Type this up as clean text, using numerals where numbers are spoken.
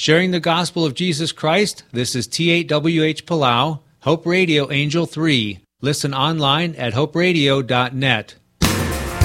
Sharing the gospel of Jesus Christ, this is T8WH Palau, Hope Radio Angel 3. Listen online at hoperadio.net.